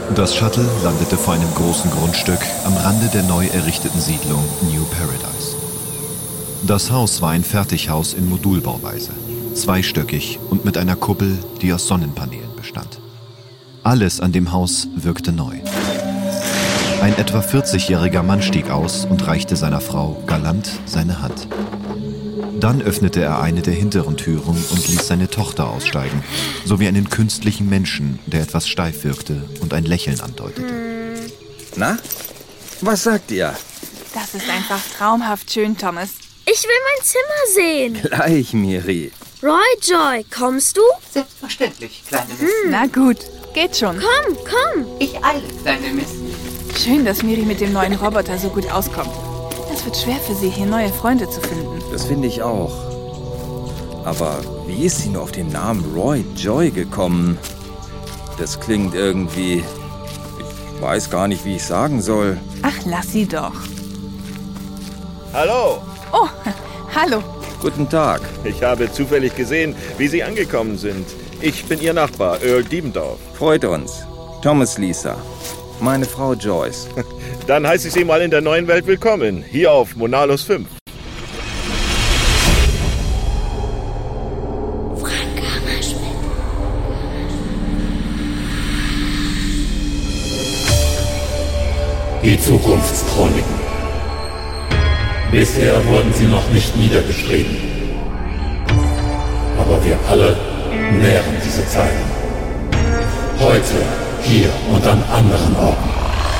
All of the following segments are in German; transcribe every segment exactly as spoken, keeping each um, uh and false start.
Das Shuttle landete vor einem großen Grundstück am Rande der neu errichteten Siedlung New Paradise. Das Haus war ein Fertighaus in Modulbauweise, zweistöckig und mit einer Kuppel, die aus Sonnenpaneelen bestand. Alles an dem Haus wirkte neu. Ein etwa vierzigjähriger Mann stieg aus und reichte seiner Frau galant seine Hand. Dann öffnete er eine der hinteren Türen und ließ seine Tochter aussteigen, sowie einen künstlichen Menschen, der etwas steif wirkte und ein Lächeln andeutete. Na, was sagt ihr? Das ist einfach traumhaft schön, Thomas. Ich will mein Zimmer sehen. Gleich, Miri. Roy Joy, kommst du? Selbstverständlich, kleine Miss. Na gut, geht schon. Komm, komm. Ich eile, kleine Miss. Schön, dass Miri mit dem neuen Roboter so gut auskommt. Es wird schwer für sie, hier neue Freunde zu finden. Das finde ich auch. Aber wie ist sie nur auf den Namen Roy Joy gekommen? Das klingt irgendwie... Ich weiß gar nicht, wie ich sagen soll. Ach, lass sie doch. Hallo, Oh, hallo. Guten Tag. ich habe zufällig gesehen, wie Sie angekommen sind. Ich bin Ihr Nachbar, Earl Diebendorf. Freut uns. Thomas Lisa. Meine Frau Joyce. Dann heiße ich Sie mal in der neuen Welt willkommen, hier auf Monalus fünf. Die Zukunftschroniken. Bisher wurden sie noch nicht niedergeschrieben. Aber wir alle nähren diese Zeiten. Heute, hier und an anderen Orten.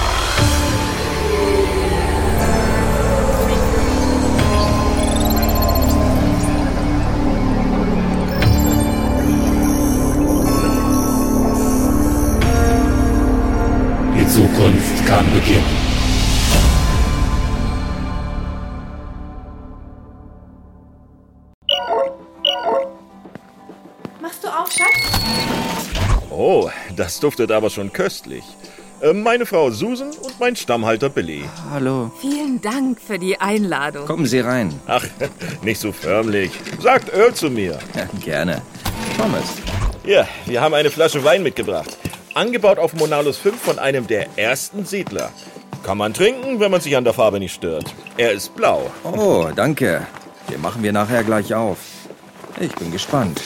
Die Zukunft kann beginnen. Machst du auf, Schatz? Oh, das duftet aber schon köstlich. Äh, Meine Frau Susan und mein Stammhalter Billy. Hallo. Vielen Dank für die Einladung. Kommen Sie rein. Ach, nicht so förmlich. Sagt Earl zu mir. Ja, gerne. Thomas. Ja, wir haben eine Flasche Wein mitgebracht. Angebaut auf Monalus fünf von einem der ersten Siedler. Kann man trinken, wenn man sich an der Farbe nicht stört. Er ist blau. Oh, danke. Den machen wir nachher gleich auf. Ich bin gespannt.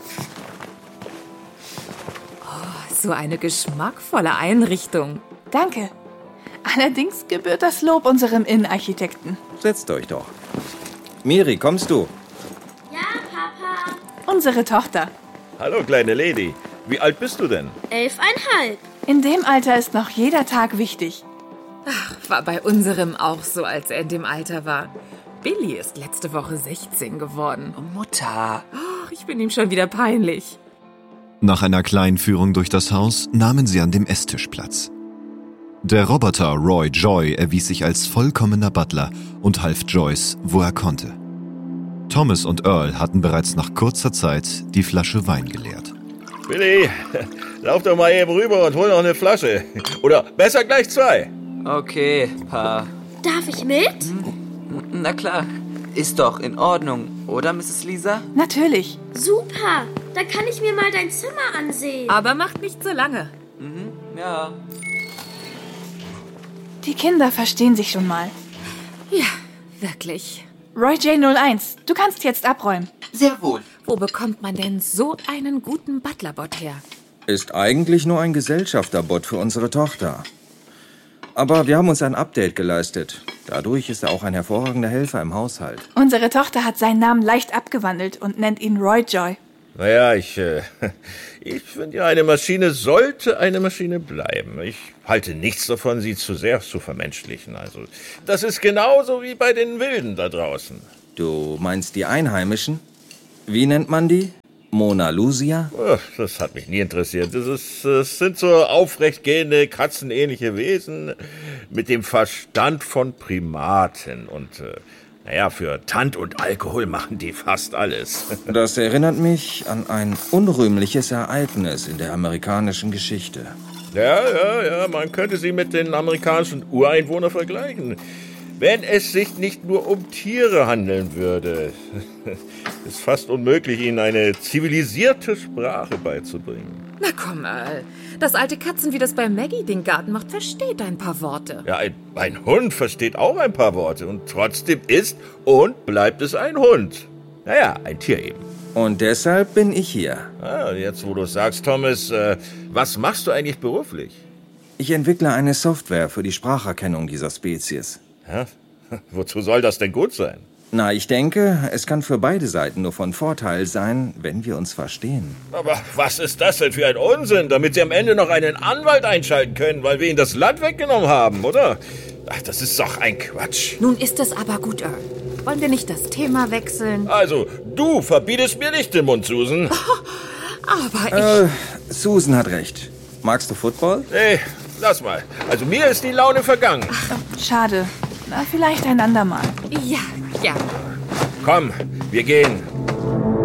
So eine geschmackvolle Einrichtung. Danke. Allerdings gebührt das Lob unserem Innenarchitekten. Setzt euch doch. Miri, kommst du? Ja, Papa. Unsere Tochter. Hallo, kleine Lady. Wie alt bist du denn? Elfeinhalb. In dem Alter ist noch jeder Tag wichtig. War bei unserem auch so, als er in dem Alter war. Billy ist letzte Woche sechzehn geworden. Mutter. Oh, ich bin ihm schon wieder peinlich. Nach einer kleinen Führung durch das Haus nahmen sie an dem Esstisch Platz. Der Roboter Roy Joy erwies sich als vollkommener Butler und half Joyce, wo er konnte. Thomas und Earl hatten bereits nach kurzer Zeit die Flasche Wein geleert. Billy, lauf doch mal eben rüber und hol noch eine Flasche. Oder besser gleich zwei. Okay, Pa. Darf ich mit? Na klar. Ist doch in Ordnung, oder, Misses Lisa? Natürlich. Super. Dann kann ich mir mal dein Zimmer ansehen. Aber macht nicht so lange. Mhm, ja. Die Kinder verstehen sich schon mal. Ja, wirklich. Roy J null eins, du kannst jetzt abräumen. Sehr wohl. Wo bekommt man denn so einen guten Butlerbot her? Ist eigentlich nur ein Gesellschafterbot für unsere Tochter. Aber wir haben uns ein Update geleistet. Dadurch ist er auch ein hervorragender Helfer im Haushalt. Unsere Tochter hat seinen Namen leicht abgewandelt und nennt ihn Roy Joy. Naja, ich, äh, ich finde ja, eine Maschine sollte eine Maschine bleiben. Ich halte nichts davon, sie zu sehr zu vermenschlichen. Also, das ist genauso wie bei den Wilden da draußen. Du meinst die Einheimischen? Wie nennt man die? Mona Lucia? Ach, das hat mich nie interessiert. Das, ist, das sind so aufrechtgehende, katzenähnliche Wesen mit dem Verstand von Primaten. Und äh, naja, für Tant und Alkohol machen die fast alles. Das erinnert mich an ein unrühmliches Ereignis in der amerikanischen Geschichte. Ja, ja, ja, man könnte sie mit den amerikanischen Ureinwohnern vergleichen. Wenn es sich nicht nur um Tiere handeln würde. Es ist fast unmöglich, ihnen eine zivilisierte Sprache beizubringen. Na komm, Earl. Das alte Katzen, wie das bei Maggie den Garten macht, versteht ein paar Worte. Ja, ein, ein Hund versteht auch ein paar Worte und trotzdem ist und bleibt es ein Hund. Naja, ein Tier eben. Und deshalb bin ich hier. Ah, jetzt, wo du es sagst, Thomas, äh, was machst du eigentlich beruflich? Ich entwickle eine Software für die Spracherkennung dieser Spezies. Ja, wozu soll das denn gut sein? Na, ich denke, es kann für beide Seiten nur von Vorteil sein, wenn wir uns verstehen. Aber was ist das denn für ein Unsinn, damit sie am Ende noch einen Anwalt einschalten können, weil wir ihnen das Land weggenommen haben, oder? Ach, das ist doch ein Quatsch. Nun ist es aber gut, Earl. Wollen wir nicht das Thema wechseln? Also, du verbietest mir nicht den Mund, Susan. Aber ich... Äh, Susan hat recht. Magst du Football? Nee, lass mal. Also mir ist die Laune vergangen. Schade. Na, vielleicht ein andermal. Ja, ja. Komm, wir gehen.